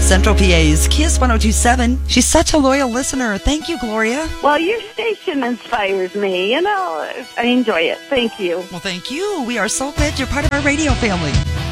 Central PA's Kiss 102.7. She's such a loyal listener. Thank you, Gloria. Well, your station inspires me. I enjoy it. Thank you. Well, thank you. We are so glad you're part of our radio family.